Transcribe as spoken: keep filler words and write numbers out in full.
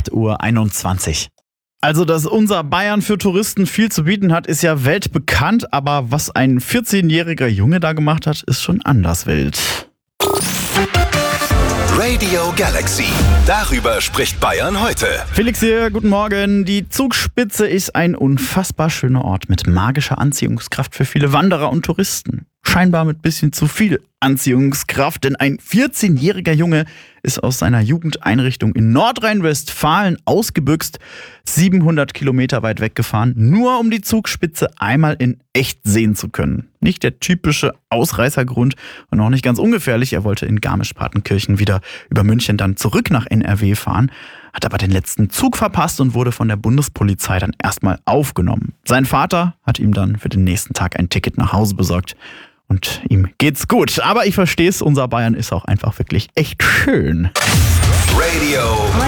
acht Uhr einundzwanzig. Also, dass unser Bayern für Touristen viel zu bieten hat, ist ja weltbekannt, aber was ein vierzehnjähriger Junge da gemacht hat, ist schon anders wild. Radio Galaxy. Darüber spricht Bayern heute. Felix hier, guten Morgen. Die Zugspitze ist ein unfassbar schöner Ort mit magischer Anziehungskraft für viele Wanderer und Touristen. Scheinbar mit bisschen zu viel Anziehungskraft, denn ein vierzehnjähriger Junge ist aus seiner Jugendeinrichtung in Nordrhein-Westfalen ausgebüxt, siebenhundert Kilometer weit weggefahren, nur um die Zugspitze einmal in echt sehen zu können. Nicht der typische Ausreißergrund und auch nicht ganz ungefährlich. Er wollte in Garmisch-Partenkirchen wieder über München dann zurück nach N R W fahren, hat aber den letzten Zug verpasst und wurde von der Bundespolizei dann erstmal aufgenommen. Sein Vater hat ihm dann für den nächsten Tag ein Ticket nach Hause besorgt. Und ihm geht's gut. Aber ich verstehe es, unser Bayern ist auch einfach wirklich echt schön. Radio